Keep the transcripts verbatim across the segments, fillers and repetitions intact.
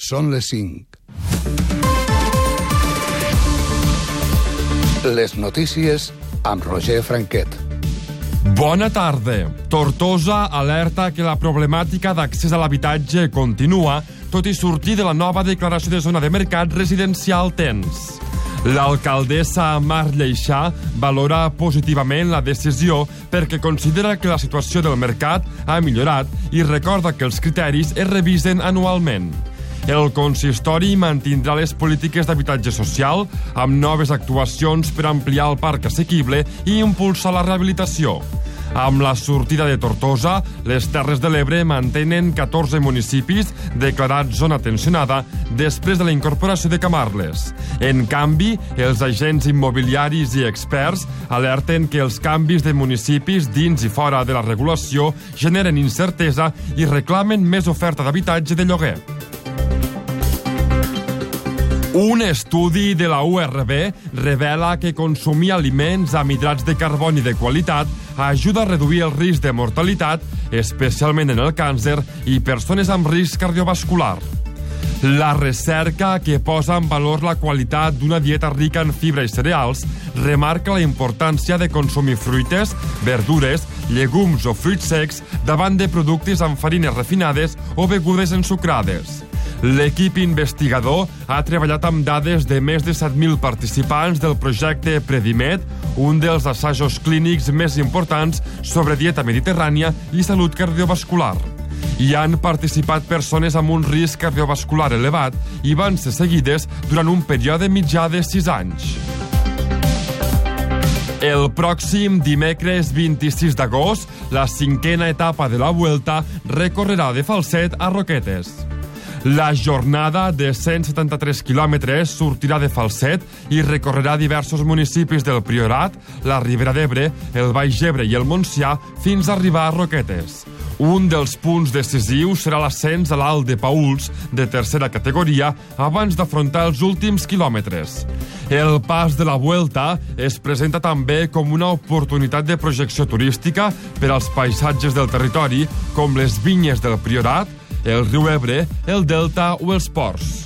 Són les cinc. Les notícies amb Roger Franquet. Bona tarda. Tortosa alerta que la problemàtica d'accés a l'habitatge continua, tot i sortir de la nova declaració de zona de mercat residencial tens. L'alcaldessa Mar Lleixà valora positivament la decisió perquè considera que la situació del mercat ha millorat i recorda que els criteris es revisen anualment. El consistori mantindrà les polítiques d'habitatge social amb noves actuacions per ampliar el parc assequible i impulsar la rehabilitació. Amb la sortida de Tortosa, les Terres de l'Ebre mantenen catorze municipis declarats zona tensionada després de la incorporació de Camarles. En canvi, els agents immobiliaris i experts alerten que els canvis de municipis dins i fora de la regulació generen incertesa i reclamen més oferta d'habitatge de lloguer. Un estudi de la U R B revela que consumir aliments amb hidrats de carboni de qualitat ajuda a reduir el risc de mortalitat, especialment en el càncer i persones amb risc cardiovascular. La recerca, que posa en valor la qualitat d'una dieta rica en fibra i cereals, remarca la importància de consumir fruites, verdures, llegums o fruits secs davant de productes amb farines refinades o begudes ensucrades. L'equip investigador ha treballat amb dades de més de set mil participants del projecte Predimed, un dels assajos clínics més importants sobre dieta mediterrània i salut cardiovascular. Hi han participat persones amb un risc cardiovascular elevat i van ser seguides durant un període mitjà de sis anys. El pròxim dimecres vint-i-sis d'agost, la cinquena etapa de la Vuelta recorrerà de Falset a Roquetes. La jornada de cent setanta-tres quilòmetres sortirà de Falset i recorrerà diversos municipis del Priorat, la Ribera d'Ebre, el Baix Ebre i el Montsià fins a arribar a Roquetes. Un dels punts decisius serà l'ascens a l'Alt de Paüls, de tercera categoria, abans d'afrontar els últims quilòmetres. El pas de la Vuelta es presenta també com una oportunitat de projecció turística per als paisatges del territori, com les vinyes del Priorat, el riu Ebre, el Delta o els ports.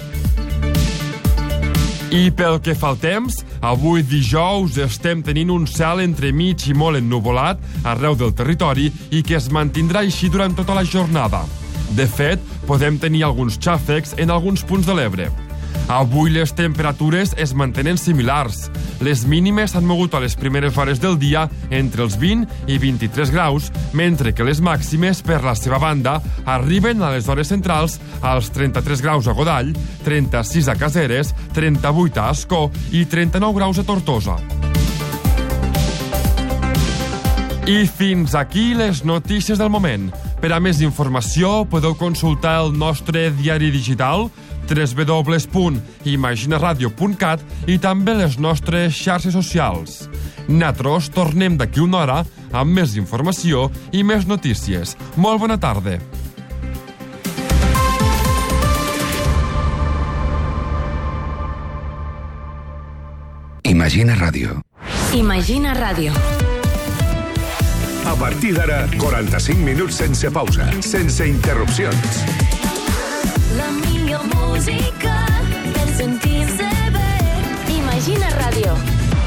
I pel que fa al temps, avui dijous estem tenint un cel entremig i molt ennuvolat arreu del territori i que es mantindrà així durant tota la jornada. De fet, podem tenir alguns xàfecs en alguns punts de l'Ebre. Avui les temperatures es mantenen similars. Les mínimes s'han mogut a les primeres hores del dia entre els vint i vint-i-tres graus, mentre que les màximes, per la seva banda, arriben a les hores centrals als trenta-tres graus a Godall, trenta-sis a Caseres, trenta-vuit a Ascó i trenta-nou graus a Tortosa. I fins aquí les notícies del moment. Per a més informació podeu consultar el nostre diari digital w w w punt imaginaradio punt cat i també les nostres xarxes socials. Nosaltres tornem d'aquí una hora amb més informació i més notícies. Molt bona tarda. Imagina Ràdio. Imagina Ràdio. A partir d'ara, quaranta-cinc minuts sense pausa, sense interrupcions. La millor música per sentir